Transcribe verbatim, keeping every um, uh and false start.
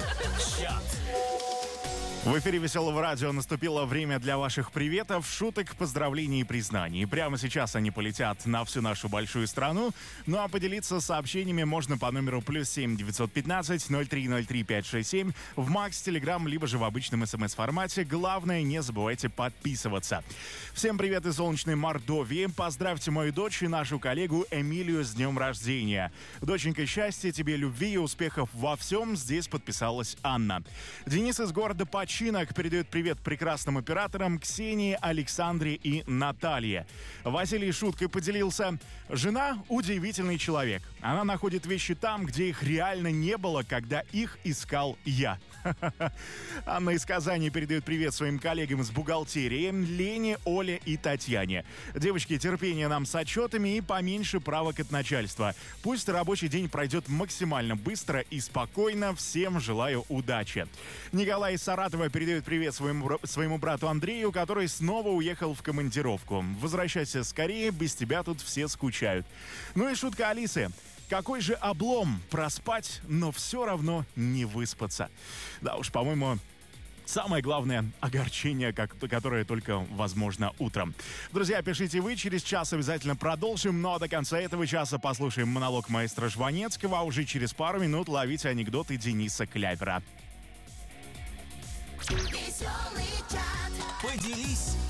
Чат. В эфире Веселого радио наступило время для ваших приветов, шуток, поздравлений и признаний. Прямо сейчас они полетят на всю нашу большую страну. Ну а поделиться сообщениями можно по номеру плюс семь девятьсот пятнадцать ноль три ноль три пять шесть семь в Макс, Телеграм, либо же в обычном смс-формате. Главное, не забывайте подписываться. Всем привет из солнечной Мордовии. Поздравьте мою дочь и нашу коллегу Эмилию с днем рождения. Доченька, счастья тебе, любви и успехов во всем. Здесь подписалась Анна. Денис из города Починок передает привет прекрасным операторам Ксении, Александре и Наталье. Василий шуткой поделился. Жена — удивительный человек. Она находит вещи там, где их реально не было, когда их искал я. Анна из Казани передает привет своим коллегам из бухгалтерии Лене, Оле и Татьяне. Девочки, терпение нам с отчетами и поменьше правок от начальства. Пусть рабочий день пройдет максимально быстро и спокойно. Всем желаю удачи. Николай из Саратова передает привет своему, своему брату Андрею, который снова уехал в командировку. Возвращайся скорее, без тебя тут все скучают. Ну и шутка Алисы. Какой же облом проспать, но все равно не выспаться. Да уж, по-моему, самое главное огорчение, как, которое только возможно утром. Друзья, пишите вы, через час обязательно продолжим, но до конца этого часа послушаем монолог маэстро Жванецкого, а уже через пару минут ловите анекдоты Дениса Клявера. Поделись